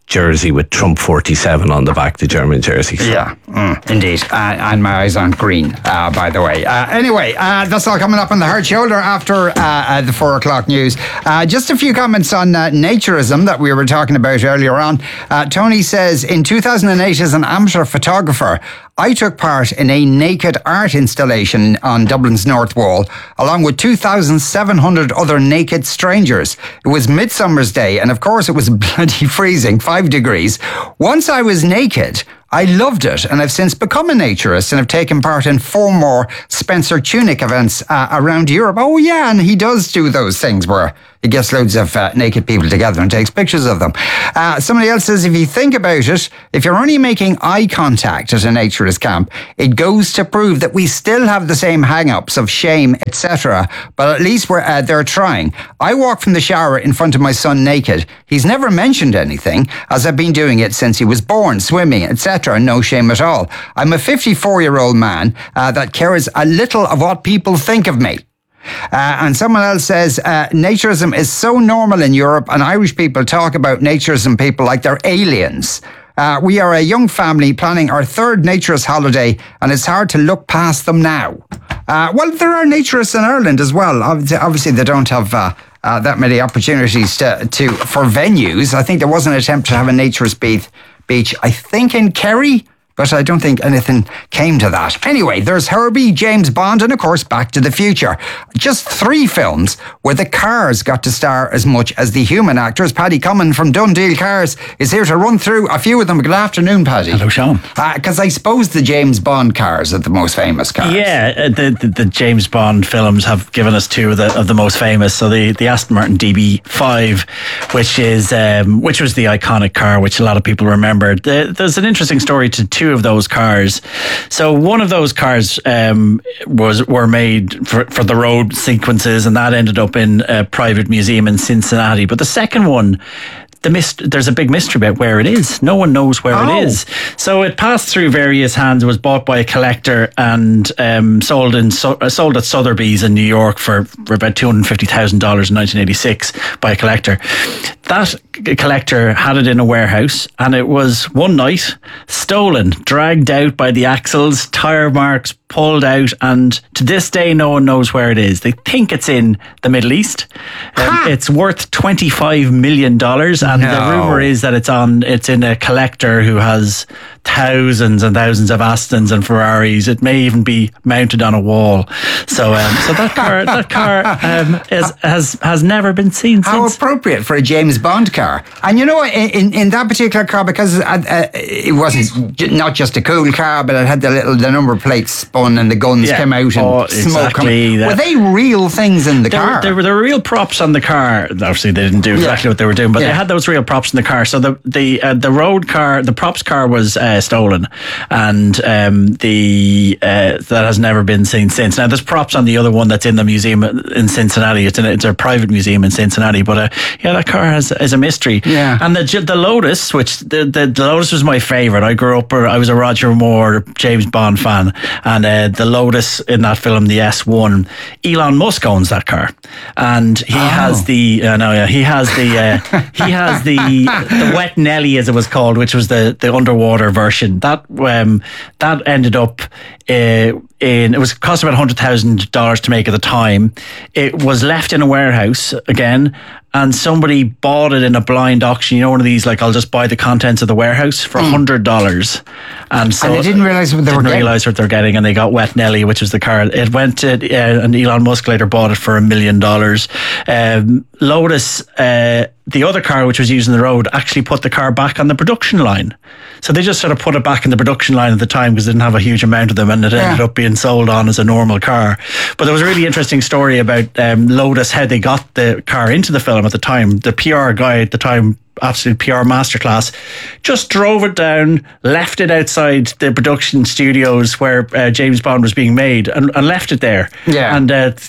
jersey with Trump forty-seven on the back, the German jersey. So. Yeah, mm, indeed. Uh, and my eyes aren't green, uh, by the way. Uh, anyway, uh, that's all coming up on the Hard Shoulder after uh, uh, the four o'clock news. Uh, just a few comments on uh, naturism that we were talking about earlier on. Uh, Tony says, in two thousand eight, as an amateur photographer, I took part in a naked art installation on Dublin's North Wall, along with two thousand seven hundred other naked strangers. It was Midsummer's Day, and of course it was bloody freezing, five degrees. Once I was naked, I loved it, and I've since become a naturist and have taken part in four more Spencer Tunick events uh, around Europe. Oh yeah, and he does do those things where he gets loads of uh, naked people together and takes pictures of them. Uh, somebody else says, if you think about it, if you're only making eye contact at a naturist camp, it goes to prove that we still have the same hang-ups of shame, et cetera. But at least we're uh, they're trying. I walk from the shower in front of my son naked. He's never mentioned anything, as I've been doing it since he was born, swimming, et cetera. No shame at all. I'm a fifty-four-year-old man uh, that cares a little of what people think of me. Uh, and someone else says, uh, naturism is so normal in Europe, and Irish people talk about naturism people like they're aliens. Uh, we are a young family planning our third naturist holiday, and it's hard to look past them now. Uh, well, there are naturists in Ireland as well. Obviously, obviously they don't have uh, uh, that many opportunities to, to for venues. I think there was an attempt to have a naturist beach, beach I think in Kerry, but I don't think anything came to that. Anyway, there's Herbie, James Bond, and of course Back to the Future. Just three films where the cars got to star as much as the human actors. Paddy Cummin from Dundee Cars is here to run through a few of them. Good afternoon, Paddy. Hello, Sean. Because uh, I suppose the James Bond cars are the most famous cars. Yeah, the, the the James Bond films have given us two of the of the most famous. So the, the Aston Martin D B five, which is um, which was the iconic car, which a lot of people remember. The, there's an interesting story to two of those cars. So one of those cars um, was were made for, for the road sequences, and that ended up in a private museum in Cincinnati. But the second one, the mist, there's a big mystery about where it is. No one knows where oh. it is. So it passed through various hands. It was bought by a collector and um, sold in uh, sold at Sotheby's in New York for, for about two hundred fifty thousand dollars in nineteen eighty-six by a collector. That collector had it in a warehouse, and it was one night stolen, dragged out by the axles, tire marks pulled out, and to this day no one knows where it is. They think it's in the Middle East. Um, it's worth twenty-five million dollars, and no. the rumour is that it's on it's in a collector who has thousands and thousands of Astons and Ferraris. It may even be mounted on a wall. So um, so that car that car um, is, has has never been seen since. How appropriate for a James Bond car. And you know, in, in that particular car, because uh, uh, it wasn't not just a cool car, but it had the little the number plates spun and the guns yeah. came out and oh, smoke. Exactly. Were they real things in the there car? Were, there, were, there were real props on the car. Obviously, they didn't do exactly yeah. what they were doing, but yeah. they had those real props in the car. So the the uh, the road car, the props car was uh, stolen, and um, the uh, that has never been seen since. Now, there's props on the other one that's in the museum in Cincinnati. It's in a, it's a private museum in Cincinnati, but uh, yeah, that car has is a mystery. Yeah. And the the Lotus, which the, the, the Lotus was my favourite. I grew up, I was a Roger Moore, James Bond fan, and uh, the Lotus in that film, the S one, Elon Musk owns that car, and he oh. has the uh, no, yeah, he has the uh, he has the the Wet Nelly, as it was called, which was the the underwater version. That um that ended up uh, in it was cost about one hundred thousand dollars to make at the time. It was left in a warehouse again, and somebody bought it in a blind auction. You know, one of these, like, I'll just buy the contents of the warehouse for a hundred dollars. And so and they didn't realise what they were didn't getting. realise what they're getting, and they got Wet Nelly, which was the car. It went to, uh, and Elon Musk later bought it for a million dollars. Um, Lotus, uh, the other car which was used on the road, actually put the car back on the production line. So they just sort of put it back in the production line at the time because they didn't have a huge amount of them, and it yeah. ended up being sold on as a normal car. But there was a really interesting story about um, Lotus, how they got the car into the film at the time. The P R guy at the time, absolute P R masterclass, just drove it down, left it outside the production studios where uh, James Bond was being made, and, and left it there. Yeah. And uh,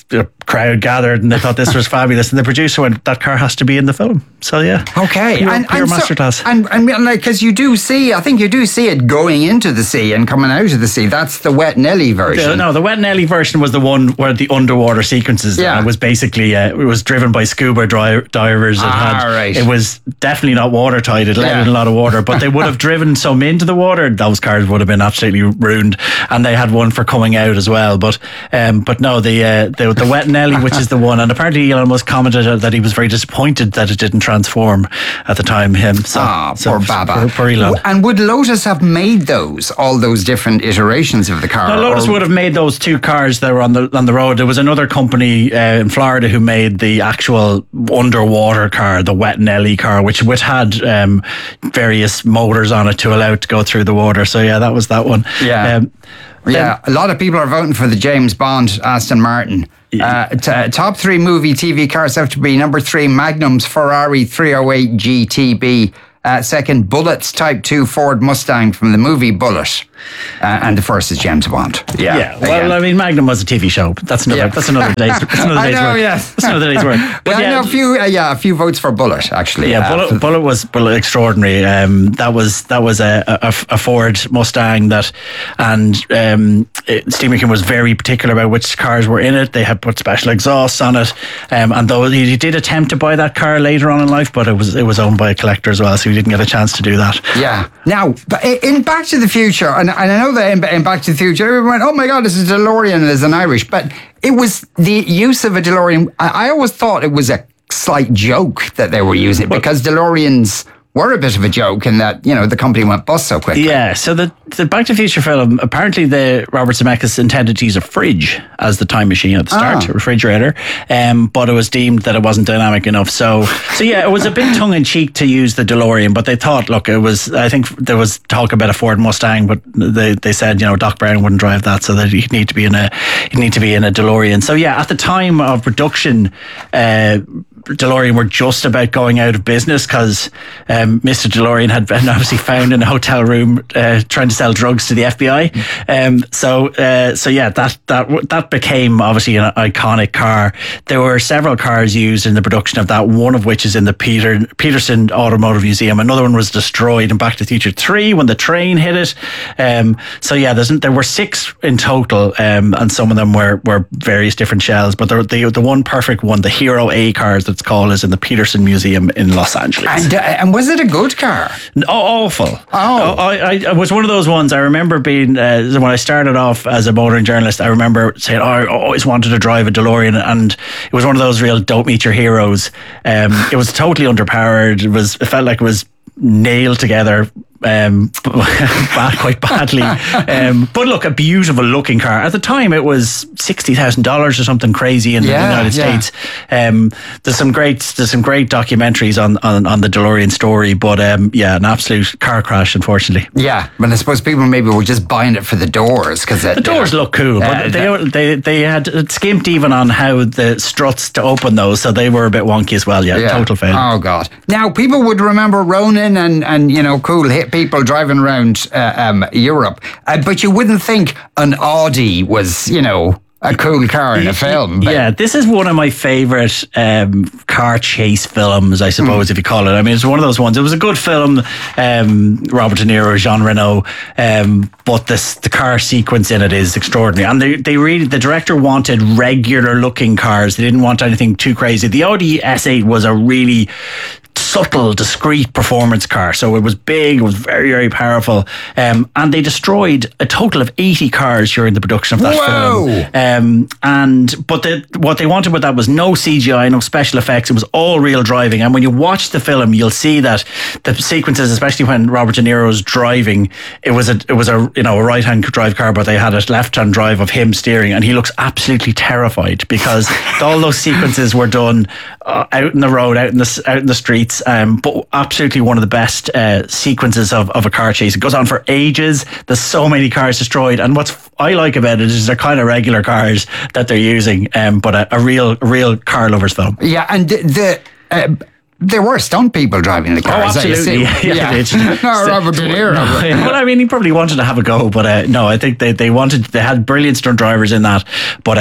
crowd gathered and they thought this was fabulous, and the producer went, that car has to be in the film. So yeah, okay, pure, and, pure and masterclass. So, and and like, because you do see, I think you do see it going into the sea and coming out of the sea. That's the Wet Nelly version. The, no, the Wet Nelly version was the one where the underwater sequences. Yeah, it was basically uh, it was driven by scuba dri- divers. It ah, had, right. It was definitely not watertight. It let Yeah. in a lot of water, but they would have driven some into the water. Those cars would have been absolutely ruined, and they had one for coming out as well. But um, but no, the uh, the the Wet Nelly, which is the one, and apparently Elon Musk commented that he was very disappointed that it didn't transform at the time. Him, so, ah, so poor Baba. Poor, poor Elon. And would Lotus have made those, all those different iterations of the car? No, Lotus or- would have made those two cars that were on the on the road. There was another company uh, in Florida who made the actual underwater car, the Wet Nelly car, which which had um, various motors on it to allow it to go through the water. So yeah, that was that one. Yeah. Um, Yeah, a lot of people are voting for the James Bond Aston Martin. Uh, t- top three movie T V cars have to be number three, Magnum's Ferrari three oh eight G T B. Uh, second, Bullett's Type two Ford Mustang from the movie Bullet. Uh, and the first is James Bond. Yeah. yeah. Well, again. I mean, Magnum was a T V show. But that's another. Yeah. That's another day's. That's another I day's know, work. yes. That's another day's work. But But I yeah, know a few, uh, yeah, a few votes for Bullet actually. Yeah, Uh, Bullet, Bullet was Bullet extraordinary. Um, that was that was a, a, a Ford Mustang that, and um, it, Steve McQueen was very particular about which cars were in it. They had put special exhausts on it, um, and though he, he did attempt to buy that car later on in life, but it was it was owned by a collector as well, so he didn't get a chance to do that. Yeah. Now, but in Back to the Future, and, and I know that in, in Back to the Future, everyone went, oh my God, this is a DeLorean and it's an Irish. But it was the use of a DeLorean. I, I always thought it was a slight joke that they were using it because DeLoreans were a bit of a joke in that, you know, the company went bust so quickly. Yeah, so the, the Back to the Future film, apparently the Robert Zemeckis intended to use a fridge as the time machine at the start, Ah. a refrigerator, um, but it was deemed that it wasn't dynamic enough. So, so yeah, it was a bit tongue-in-cheek to use the DeLorean, but they thought, look, it was, I think there was talk about a Ford Mustang, but they, they said, you know, Doc Brown wouldn't drive that, so that he'd need to be in a, he'd need to be in a DeLorean. So yeah, at the time of production, uh, DeLorean were just about going out of business because um, Mister DeLorean had been obviously found in a hotel room uh, trying to sell drugs to the F B I. Um, so, uh, so yeah, that that that became obviously an iconic car. There were several cars used in the production of that. One of which is in the Peter Peterson Automotive Museum. Another one was destroyed in Back to the Future three when the train hit it. Um, so yeah, there's, there were six in total, um, and some of them were were various different shells. But the the, the one perfect one, the Hero A cars, it's called, is in the Peterson Museum in Los Angeles. And, uh, and was it a good car? Oh, awful. Oh. I, I, I was one of those ones. I remember being, uh, when I started off as a motoring journalist, I remember saying, oh, I always wanted to drive a DeLorean. And it was one of those real don't meet your heroes. Um, it was totally underpowered. It was, it felt like it was nailed together. Um, bad, quite badly. Um, but look, a beautiful looking car. At the time, it was sixty thousand dollars or something crazy in Yeah, the United yeah. States. Um, there's some great, there's some great documentaries on, on, on the DeLorean story, but um, yeah, an absolute car crash, unfortunately. Yeah, but I suppose people maybe were just buying it for the doors because The doors look cool, but Uh, they, they they had skimped even on how the struts to open those, so they were a bit wonky as well. Yeah, total fail. Oh God! Now people would remember Ronin and and you know cool hit people driving around uh, um, Europe, uh, but you wouldn't think an Audi was you know a cool car in a film. But Yeah, this is one of my favourite um, car chase films, I suppose, mm. if you call it. I mean, it's one of those ones. It was a good film, um, Robert De Niro, Jean Reno, um, but this, the car sequence in it is extraordinary. And they, they really, the director wanted regular looking cars. They didn't want anything too crazy. The Audi S eight was a really subtle, discreet performance car. So it was big, it was very, very powerful. Um, and they destroyed a total of eighty cars during the production of that Whoa. film. Um, and but the, what they wanted with that was no C G I, no special effects. It was all real driving. And when you watch the film, you'll see that the sequences, especially when Robert De Niro's driving, it was a it was a you know a right hand drive car, but they had a left hand drive of him steering, and he looks absolutely terrified because all those sequences were done uh, out in the road, out in the out in the streets. Um, but absolutely one of the best uh, sequences of, of a car chase. It goes on for ages. There's so many cars destroyed, and what's I like about it is they're kind of regular cars that they're using, um, but a, a real, real car lovers film. Yeah, and the. the uh, there were stunt people driving the cars. Oh, absolutely. Yeah, yeah. yeah. no, Robert De Niro. Well, I mean, he probably wanted to have a go, but uh, no, I think they, they wanted, they had brilliant stunt drivers in that, but um,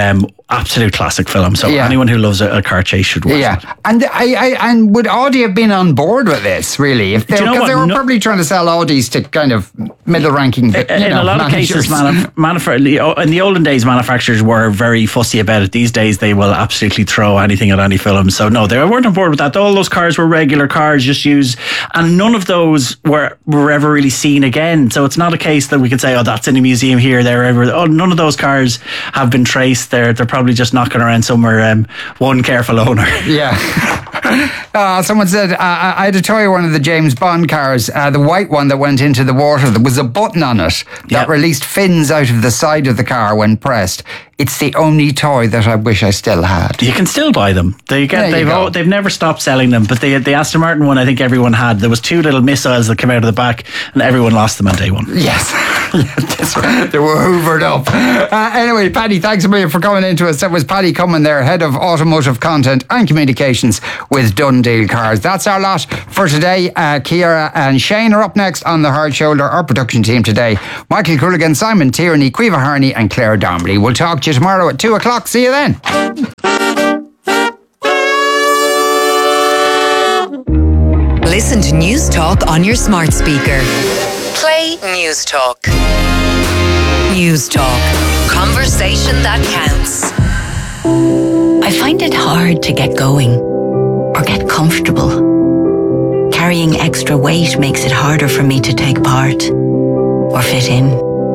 absolute classic film. So Yeah. anyone who loves a, a car chase should watch Yeah, it. and I, I and would Audi have been on board with this really? If they, Do you know because what? they were No- probably trying to sell Audis to kind of middle-ranking, you In know, a lot of managers. cases, manuf- manufa- in the olden days, manufacturers were very fussy about it. These days, they will absolutely throw anything at any film. So no, they weren't on board with that. All those cars were regular cars, just used, and none of those were were ever really seen again. So it's not a case that we can say, oh, that's in a museum here, there, ever. Oh, none of those cars have been traced. They're they're probably just knocking around somewhere. Um, one careful owner. Yeah. Uh, someone said, uh, I had to toy one of the James Bond cars, uh, the white one that went into the water. There was a button on it that Yep. released fins out of the side of the car when pressed. It's the only toy that I wish I still had. You can still buy them. They get There you they've go. al- they've never stopped selling them. But the the Aston Martin one, I think everyone had. There was two little missiles that came out of the back, and everyone lost them on day one. Yes. That's right. They were hoovered up. Uh, anyway, Paddy, thanks a million for coming into us. That was Paddy Cumming there, Head of Automotive Content and Communications with Dundee Cars. That's our lot for today. Uh, Ciara and Shane are up next on The Hard Shoulder. Our production team today, Michael Cooligan, Simon Tierney, Quiva Harney and Claire Donnelly. We'll talk to you tomorrow at two o'clock. See you then. Listen to News Talk on your smart speaker. Play News Talk. News Talk. Conversation that counts. I find it hard to get going or get comfortable. Carrying extra weight makes it harder for me to take part or fit in.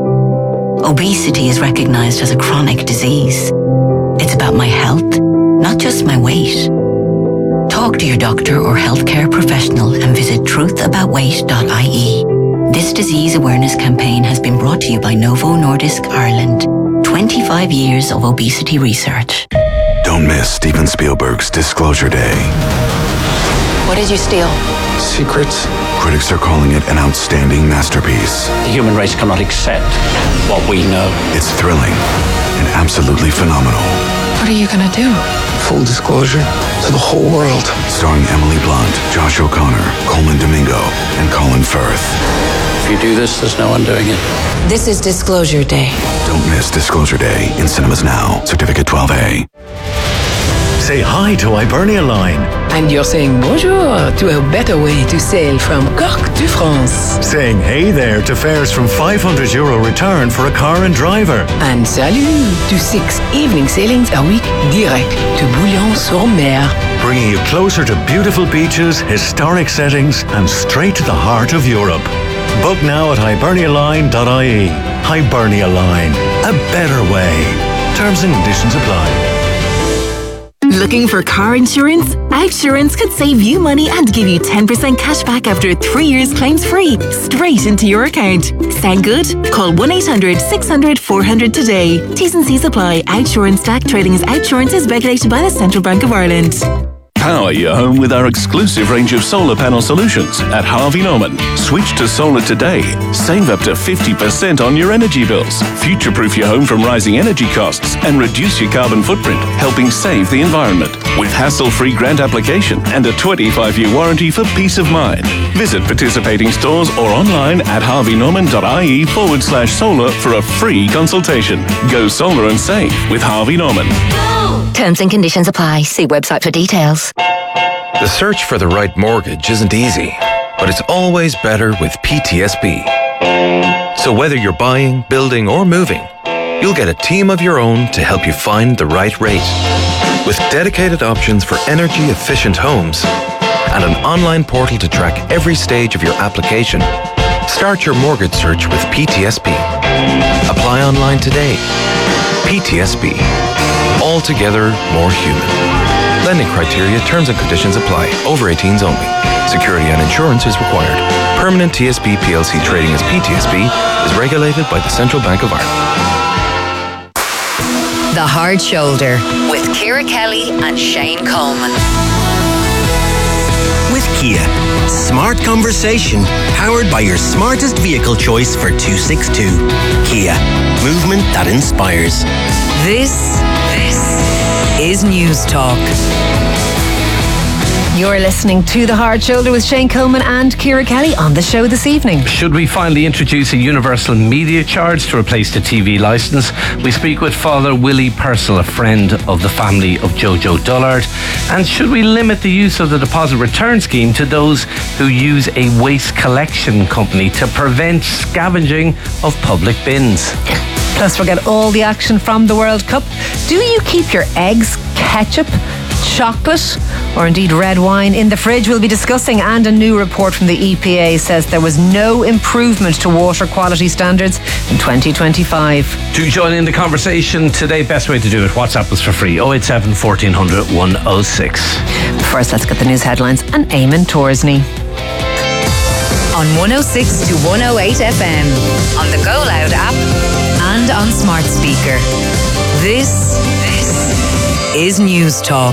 Obesity is recognized as a chronic disease. It's about my health, not just my weight. Talk to your doctor or healthcare professional and visit truth about weight dot I E. This disease awareness campaign has been brought to you by Novo Nordisk Ireland. twenty-five years of obesity research. Don't miss Steven Spielberg's Disclosure Day. What did you steal? Secrets. Critics are calling it an outstanding masterpiece. The human race cannot accept what we know. It's thrilling and absolutely phenomenal. What are you gonna do? Full disclosure to the whole world. Starring Emily Blunt, Josh O'Connor, Coleman Domingo, and Colin Firth. If you do this, there's no undoing it. This is Disclosure Day. Don't miss Disclosure Day in cinemas now. Certificate twelve A. Say hi to Hibernia Line. And you're saying bonjour to a better way to sail from Cork to France. Saying hey there to fares from five hundred euro return for a car and driver. And salut to six evening sailings a week direct to Bouillon-sur-Mer. Bringing you closer to beautiful beaches, historic settings, and straight to the heart of Europe. Book now at hibernia line dot I E. Hibernia Line. A better way. Terms and conditions apply. Looking for car insurance? Outsurance could save you money and give you ten percent cash back after three years claims free, straight into your account. Sound good? Call one eight hundred six hundred four hundred today. T's and C's apply. Outsurance Stack Trading as Outsurance is regulated by the Central Bank of Ireland. Power your home with our exclusive range of solar panel solutions at Harvey Norman. Switch to solar today. Save up to fifty percent on your energy bills. Future-proof your home from rising energy costs and reduce your carbon footprint, helping save the environment. With hassle-free grant application and a twenty-five year warranty for peace of mind. Visit participating stores or online at harvey norman dot I E forward slash solar for a free consultation. Go solar and save with Harvey Norman. Terms and conditions apply. See website for details. The search for the right mortgage isn't easy, but it's always better with P T S B. So whether you're buying, building, or moving, you'll get a team of your own to help you find the right rate. With dedicated options for energy-efficient homes and an online portal to track every stage of your application, start your mortgage search with P T S B. Apply online today. P T S B. Altogether more human. Lending criteria, terms and conditions apply. Over eighteens only. Security and insurance is required. Permanent T S B P L C trading as P T S B is regulated by the Central Bank of Ireland. The Hard Shoulder with Ciara Kelly and Shane Coleman. With Kia, smart conversation powered by your smartest vehicle choice for two sixty-two. Kia, movement that inspires. This, this is News Talk. You're listening to The Hard Shoulder with Shane Coleman and Ciara Kelly on the show this evening. Should we finally introduce a universal media charge to replace the T V licence? We speak with Father Willie Purcell, a friend of the family of Jojo Dullard. And should we limit the use of the deposit return scheme to those who use a waste collection company to prevent scavenging of public bins? Plus, we'll get all the action from the World Cup. Do you keep your eggs, ketchup, chocolate, or indeed red wine in the fridge? We'll be discussing, and a new report from the E P A says there was no improvement to water quality standards in twenty twenty-five. To join in the conversation today, best way to do it, WhatsApp us for free, oh eight seven, fourteen hundred, one oh six. First, let's get the news headlines and Eamon Torsney. On one oh six to one oh eight F M, on the Go Loud app, and on smart speaker. This, this is News Talk.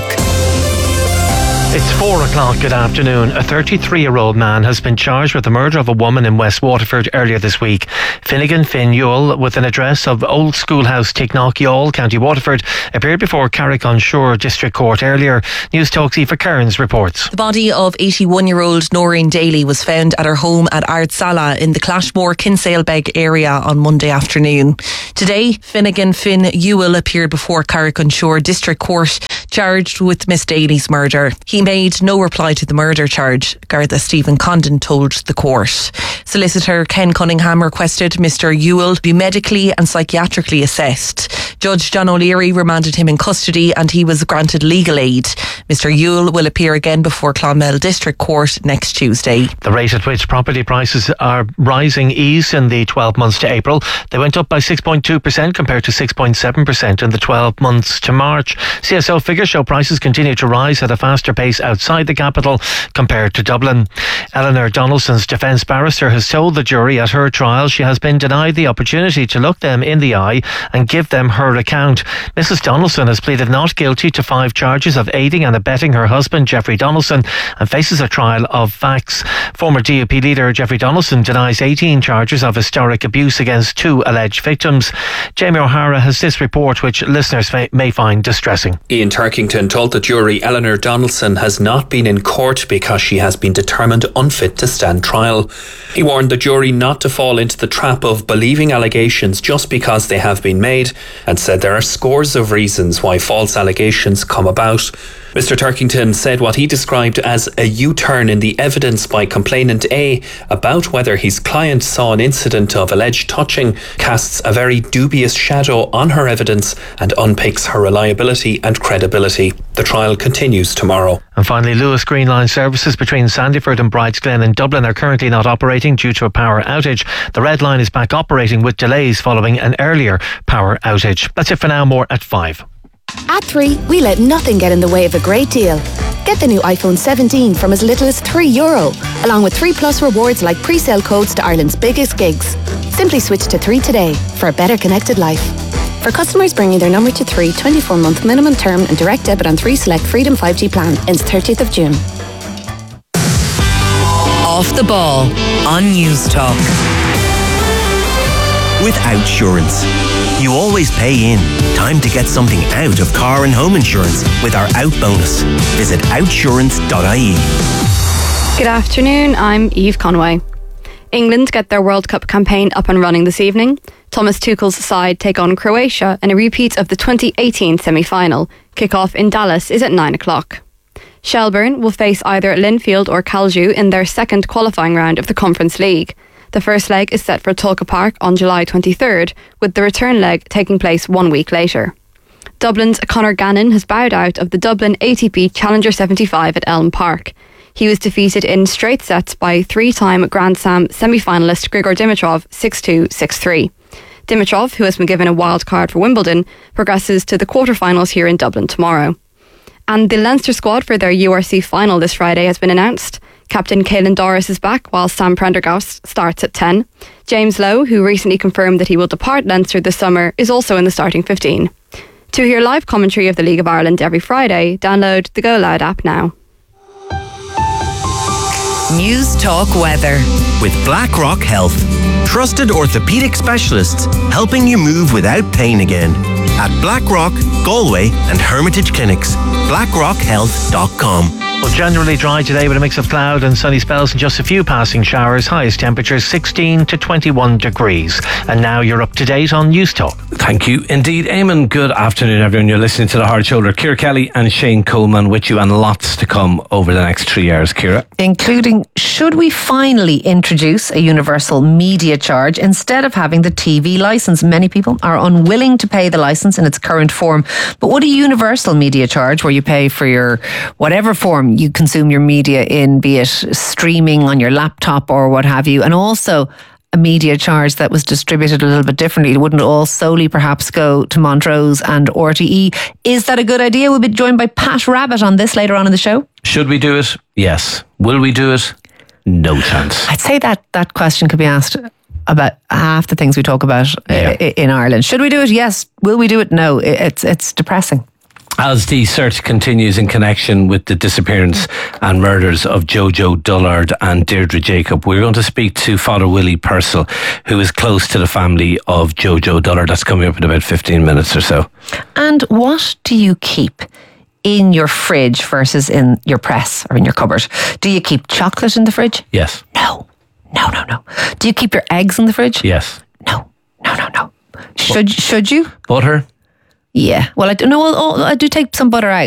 It's four o'clock. Good afternoon. A thirty-three-year-old man has been charged with the murder of a woman in West Waterford earlier this week. Finnegan Finn Ewell, with an address of Old Schoolhouse, Ticknock, County Waterford, appeared before Carrick-on-Shore District Court earlier. News Talk's Aoife Kearns reports. The body of eighty-one-year-old Noreen Daly was found at her home at Ardsala in the Clashmore Kinsale-Beg area on Monday afternoon. Today, Finnegan Finn Ewell appeared before Carrick-on-Shore District Court, charged with Miss Daly's murder. He made no reply to the murder charge, Garda Stephen Condon told the court. Solicitor Ken Cunningham requested Mister Ewell be medically and psychiatrically assessed. Judge John O'Leary remanded him in custody and he was granted legal aid. Mister Ewell will appear again before Clonmel District Court next Tuesday. The rate at which property prices are rising eased in the twelve months to April. They went up by six point two percent compared to six point seven percent in the twelve months to March. C S O figures show prices continue to rise at a faster pace outside the capital compared to Dublin. Eleanor Donaldson's defence barrister has told the jury at her trial she has been denied the opportunity to look them in the eye and give them her account. Missus Donaldson has pleaded not guilty to five charges of aiding and abetting her husband Jeffrey Donaldson and faces a trial of facts. Former D U P leader Jeffrey Donaldson denies eighteen charges of historic abuse against two alleged victims. Jamie O'Hara has this report which listeners may find distressing. Ian Turkington told the jury Eleanor Donaldson has not been in court because she has been determined unfit to stand trial. He warned the jury not to fall into the trap of believing allegations just because they have been made and said there are scores of reasons why false allegations come about. Mister Turkington said what he described as a U-turn in the evidence by complainant A about whether his client saw an incident of alleged touching casts a very dubious shadow on her evidence and unpicks her reliability and credibility. The trial continues tomorrow. And finally, Lewis Green Line services between Sandyford and Bridesglen in Dublin are currently not operating due to a power outage. The Red Line is back operating with delays following an earlier power outage. That's it for now. More at five. At three, we let nothing get in the way of a great deal. Get the new iPhone seventeen from as little as three euro, along with three plus rewards like pre-sale codes to Ireland's biggest gigs. Simply switch to three today for a better connected life. For customers bringing their number to three, twenty-four month minimum term and direct debit on three select Freedom five G plan ends thirtieth of June. Off the Ball on News Talk. With Outsurance, you always pay in. Time to get something out of car and home insurance with our Out bonus. Visit outsurance dot I E. Good afternoon, I'm Eve Conway. England get their World Cup campaign up and running this evening. Thomas Tuchel's side take on Croatia in a repeat of the twenty eighteen semi-final. Kick-off in Dallas is at nine o'clock. Shelbourne will face either Linfield or Calju in their second qualifying round of the Conference League. The first leg is set for Tulka Park on July twenty-third, with the return leg taking place one week later. Dublin's Conor Gannon has bowed out of the Dublin A T P Challenger seventy-five at Elm Park. He was defeated in straight sets by three-time Grand Slam semi-finalist Grigor Dimitrov six two, six three. Dimitrov, who has been given a wild card for Wimbledon, progresses to the quarterfinals here in Dublin tomorrow. And the Leinster squad for their U R C final this Friday has been announced. Captain Caelan Doris is back while Sam Prendergast starts at ten. James Lowe, who recently confirmed that he will depart Leinster this summer, is also in the starting fifteen. To hear live commentary of the League of Ireland every Friday, download the Go Loud app now. News Talk weather. With BlackRock Health. Trusted orthopaedic specialists helping you move without pain again. At BlackRock, Galway and Hermitage Clinics. blackrock health dot com. Well, generally dry today with a mix of cloud and sunny spells and just a few passing showers. Highest temperatures sixteen to twenty-one degrees. And now you're up to date on News Talk. Thank you indeed, Eamon. Good afternoon, everyone. You're listening to The Hard Shoulder. Ciara Kelly and Shane Coleman with you, and lots to come over the next three hours, Ciara. Including, should we finally introduce a universal media charge instead of having the T V licence? Many people are unwilling to pay the licence in its current form. But would a universal media charge, where you pay for your whatever form you consume your media in, be it streaming on your laptop or what have you, and also a media charge that was distributed a little bit differently, it wouldn't all solely perhaps go to Montrose and R T E. Is that a good idea? We'll be joined by Pat Rabbit on this later on in the show. Should we do it? Yes. Will we do it? No chance. I'd say that that question could be asked about half the things we talk about yeah. in Ireland. Should we do it? Yes. Will we do it? No. It's it's depressing. As the search continues in connection with the disappearance and murders of Jojo Dullard and Deirdre Jacob, we're going to speak to Father Willie Purcell, who is close to the family of Jojo Dullard. That's coming up in about fifteen minutes or so. And what do you keep in your fridge versus in your press or in your cupboard? Do you keep chocolate in the fridge? Yes. No. No, no, no. Do you keep your eggs in the fridge? Yes. No. No, no, no. Should, should you? Butter? Yeah. Well, I do, no, I do take some butter out.